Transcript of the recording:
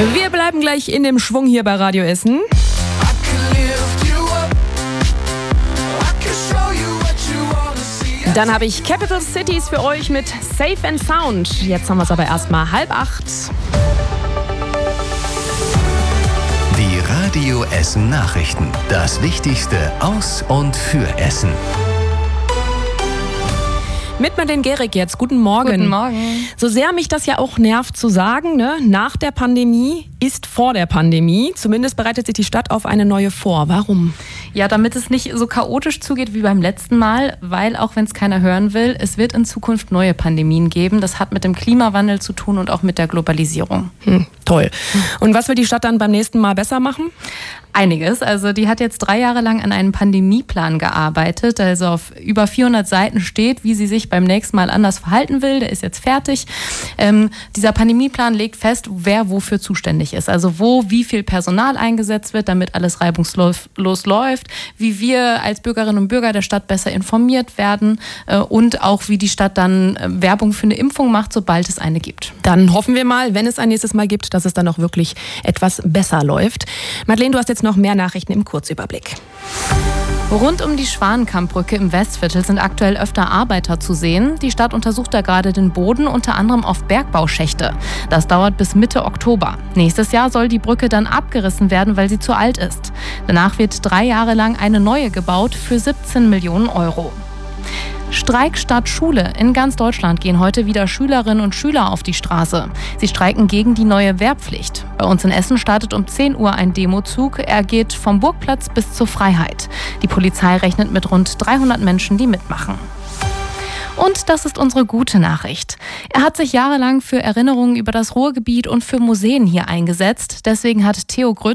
Wir bleiben gleich in dem Schwung hier bei Radio Essen. Dann habe ich Capital Cities für euch mit Safe and Sound. Jetzt haben wir es aber erstmal 7:30. Die Radio Essen Nachrichten. Das Wichtigste aus und für Essen. Mit Madeleine Gehrig jetzt. Guten Morgen. Guten Morgen. So sehr mich das ja auch nervt zu sagen, ne? Nach der Pandemie ist vor der Pandemie. Zumindest bereitet sich die Stadt auf eine neue vor. Warum? Ja, damit es nicht so chaotisch zugeht wie beim letzten Mal, weil, auch wenn es keiner hören will, es wird in Zukunft neue Pandemien geben. Das hat mit dem Klimawandel zu tun und auch mit der Globalisierung. Toll. Und was will die Stadt dann beim nächsten Mal besser machen? Einiges. Also die hat jetzt 3 Jahre lang an einem Pandemieplan gearbeitet. Also auf über 400 Seiten steht, wie sie sich beim nächsten Mal anders verhalten will. Der ist jetzt fertig. Dieser Pandemieplan legt fest, wer wofür zuständig ist. Also wie viel Personal eingesetzt wird, damit alles reibungslos läuft. Wie wir als Bürgerinnen und Bürger der Stadt besser informiert werden. Und auch wie die Stadt dann Werbung für eine Impfung macht, sobald es eine gibt. Dann hoffen wir mal, wenn es ein nächstes Mal gibt, dass es dann auch wirklich etwas besser läuft. Madeleine, du hast jetzt noch mehr Nachrichten im Kurzüberblick. Rund um die Schwanenkammbrücke im Westviertel sind aktuell öfter Arbeiter zu sehen. Die Stadt untersucht da gerade den Boden, unter anderem auf Bergbauschächte. Das dauert bis Mitte Oktober. Nächstes Jahr soll die Brücke dann abgerissen werden, weil sie zu alt ist. Danach wird 3 Jahre lang eine neue gebaut für 17 Millionen Euro. Streik statt Schule. In ganz Deutschland gehen heute wieder Schülerinnen und Schüler auf die Straße. Sie streiken gegen die neue Wehrpflicht. Bei uns in Essen startet um 10 Uhr ein Demozug. Er geht vom Burgplatz bis zur Freiheit. Die Polizei rechnet mit rund 300 Menschen, die mitmachen. Und das ist unsere gute Nachricht. Er hat sich jahrelang für Erinnerungen über das Ruhrgebiet und für Museen hier eingesetzt. Deswegen hat Theo Grütz